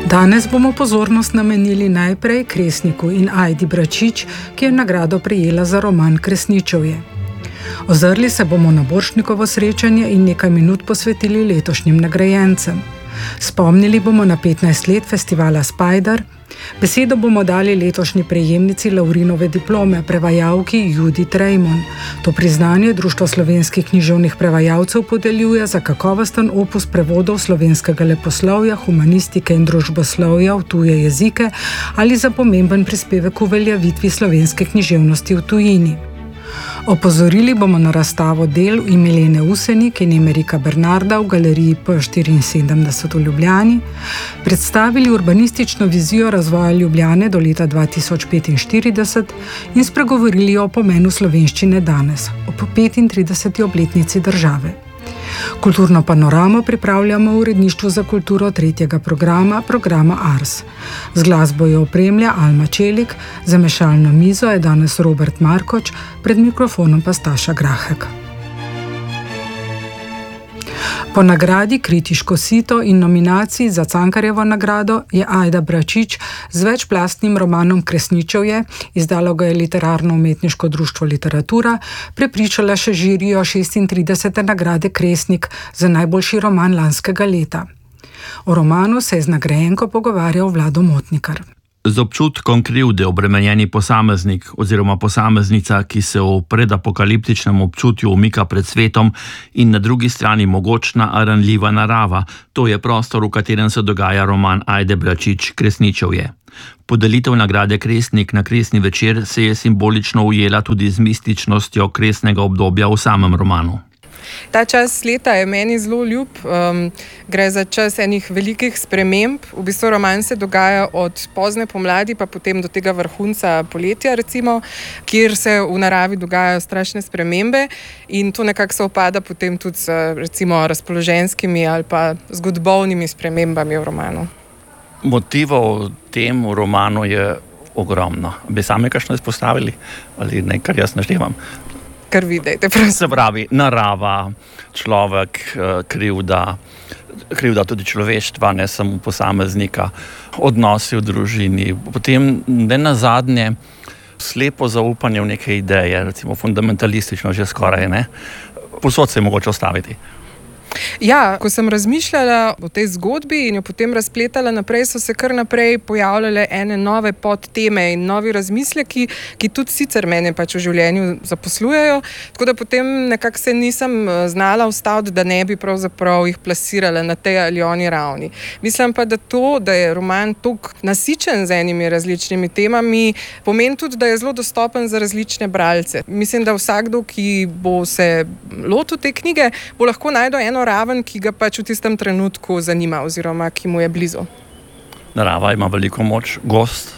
Danes bomo pozornost namenili najprej Kresniku in Ajdi Bračič, ki je nagrado prejela za roman Kresničevje. Ozrli se bomo na Borštnikovo srečanje in nekaj minut posvetili letošnjim nagrajencem. Spomnili bomo na 15 let festivala Spider, besedo bomo dali letošnji prejemnici Laurinove diplome, prevajalki Judith Rejmon. To priznanje Društvo slovenskih književnih prevajalcev podeljuje za kakovosten opus prevodov slovenskega leposlovja, humanistike in družboslovja v tuje jezike ali za pomemben prispevek v uveljavitvi slovenske književnosti v tujini. Opozorili bomo na razstavo del Milene Usenik in Emerika Bernarda v galeriji P74 v Ljubljani, predstavili urbanistično vizijo razvoja Ljubljane do leta 2045 in spregovorili o pomenu slovenščine danes, ob 35. obletnici države. Kulturno panoramo pripravljamo v uredništvu za kulturo 3. programa Ars. Z glasbo je opremlja Alma Čelik, za mešalno mizo je danes Robert Markoč, pred mikrofonom pa Staša Grahek. Po nagradi Kritiško sito in nominaciji za Cankarjevo nagrado je Ajda Bračič z večplastnim romanom Kresničevje, izdalo ga je Literarno-umetniško društvo Literatura, prepričala še žirijo 36. nagrade Kresnik za najboljši roman lanskega leta. O romanu se je z nagrajenko pogovarjal Vlado Motnikar. Z občutkom krivde obremenjeni posameznik oziroma posameznica, ki se v predapokaliptičnem občutju umika pred svetom, in na drugi strani mogočna, a ranljiva narava. To je prostor, v katerem se dogaja roman Ajde Bračič Kresničevje. Podelitev nagrade Kresnik na Kresni večer se je simbolično ujela tudi z mističnostjo kresnega obdobja v samem romanu. Ta čas leta je meni zelo ljub, gre za čas enih velikih sprememb. V bistvu roman se dogaja od pozne pomladi pa potem do tega vrhunca poletja, recimo, kjer se v naravi dogajajo strašne spremembe in to nekako se opada potem tudi z recimo razpoloženjskimi ali pa zgodovnimi spremembami v romanu. Motivov tem v romanu je ogromno. Bi sami kakšno izpostavili ali ne, kar jaz naštevam? Kar vidite, prosim. Se pravi, narava, človek, krivda tudi človeštva, ne samo posameznika, odnosi v družini, potem ne nazadnje slepo zaupanje v neke ideje, recimo fundamentalistično že skoraj, ne? Povsod se je mogoče ostaviti. Ja, ko sem razmišljala o tej zgodbi in jo potem razpletala naprej, so se kar naprej pojavljale ene nove podteme in novi razmisleki, ki tudi sicer mene pač v življenju zaposlujejo, tako da potem nekako se nisem znala ustaviti, da ne bi pravzaprav jih plasirala na tej ali oni ravni. Mislim pa, da to, da je roman toliko nasičen z enimi različnimi temami, pomeni tudi, da je zelo dostopen za različne bralce. Mislim, da vsakdo, ki bo se lotil te knjige, bo lahko najdel eno raven, ki ga pač v tistem trenutku zanima oziroma ki mu je blizu. Narava ima veliko moč, gozd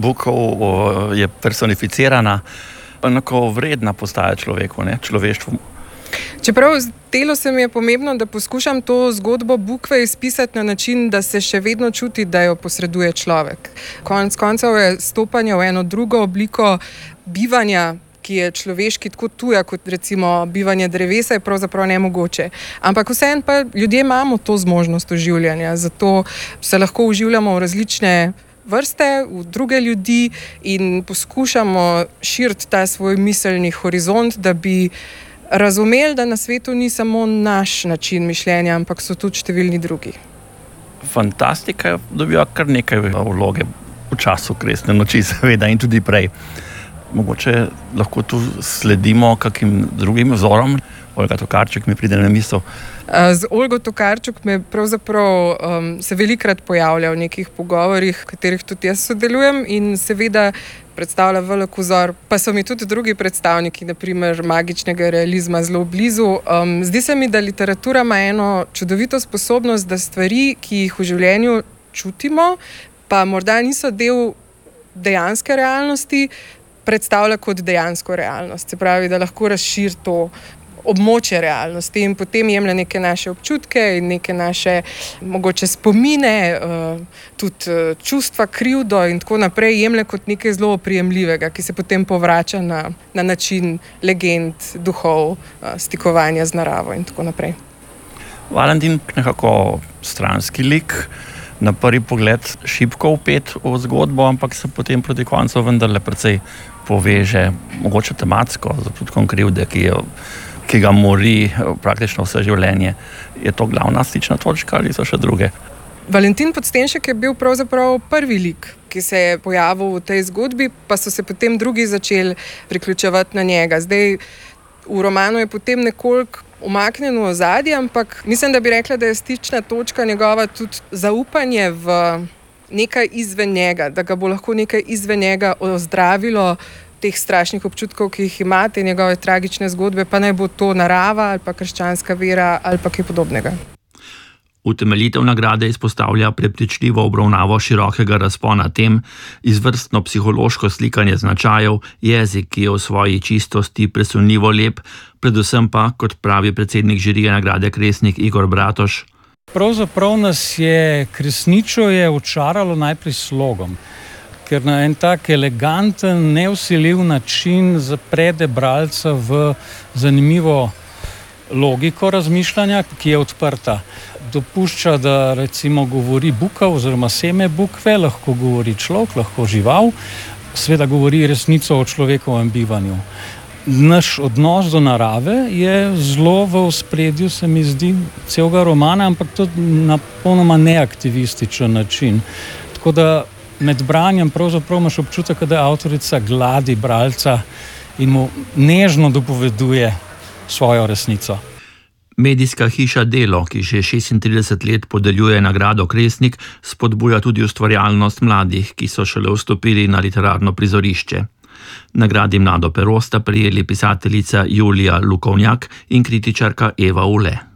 bukov je personificirana, enako vredna postaja človeku, ne, človeštvu. Čeprav zdelo se mi je pomembno, da poskušam to zgodbo bukve izpisati na način, da se še vedno čuti, da jo posreduje človek. Konec koncev je stopanje v eno drugo obliko bivanja, ki je človeški tako tuja, kot recimo bivanje drevesa, je pravzaprav nemogoče. Ampak vseeno pa ljudje imamo to zmožnost oživljanja, zato se lahko oživljamo v različne vrste, v druge ljudi in poskušamo širiti ta svoj miselni horizont, da bi razumeli, da na svetu ni samo naš način mišljenja, ampak so tudi številni drugi. Fantastika dobiva kar nekaj vloge v času Kresne noči, seveda, in tudi prej. Mogoče lahko tu sledimo kakim drugim vzorom. Olga Tokarčuk mi pride na misel. Z Olgo Tokarčuk me pravzaprav se velikokrat pojavlja v nekih pogovorih, v katerih tudi jaz sodelujem in seveda predstavlja velik vzor. Pa so mi tudi drugi predstavniki, naprimer magičnega realizma, zelo blizu. Zdi se mi, da literatura ima eno čudovito sposobnost, da stvari, ki jih v življenju čutimo, pa morda niso del dejanske realnosti, predstavlja kot dejansko realnost. Se pravi, da lahko razširi to območje realnosti in potem jemlje neke naše občutke in neke naše mogoče spomine, tudi čustva, krivdo in tako naprej, jemlje kot nekaj zelo oprijemljivega, ki se potem povrača na način legend, duhov, stikovanja z naravo in tako naprej. Valentin nekako stranski lik, na prvi pogled šibko vpet v zgodbo, ampak se potem proti koncu vendarle precej poveže, mogoče tematsko, z občutkom krivde, ki ga mori praktično vse življenje. Je to glavna stična točka ali so še druge? Valentin Podstenšek je bil pravzaprav prvi lik, ki se je pojavil v tej zgodbi, pa so se potem drugi začeli priključevati na njega. Zdaj, v romanu je potem nekoliko umaknjen v ozadje, ampak mislim, da bi rekla, da je stična točka njegova tudi zaupanje v nekaj izven njega, da ga bo lahko nekaj izven njega ozdravilo teh strašnih občutkov, ki jih ima, te njegove tragične zgodbe, pa naj bo to narava ali pa krščanska vera ali pa kaj podobnega. Utemeljitev nagrade izpostavlja prepričljivo obravnavo širokega razpona tem, izvrstno psihološko slikanje značajev, jezik, ki je v svoji čistosti presunljivo lep, predvsem pa, kot pravi predsednik žirije nagrade Kresnik Igor Bratož. Pravzaprav nas je Kresničevje očaralo najprej slogom, ker na en tak eleganten, nevsiljiv način zaprede bralca v zanimivo logiko razmišljanja, ki je odprta. Dopušča, da recimo govori buka oziroma seme bukve, lahko govori človek, lahko žival, seveda govori resnico o človekovem bivanju. Naš odnos do narave je zelo v ospredju, se mi zdi, celega romana, ampak to na popolnoma neaktivističen način. Tako da med branjem pravzaprav imaš občutek, da avtorica gladi bralca in mu nežno dopoveduje svojo resnico. Medijska hiša Delo, ki že 36 let podeljuje nagrado Kresnik, spodbuja tudi ustvarjalnost mladih, ki so šele vstopili na literarno prizorišče. Nagradi Mlado pero sta prejeli pisateljica Julija Lukovnjak in kritičarka Eva Ule.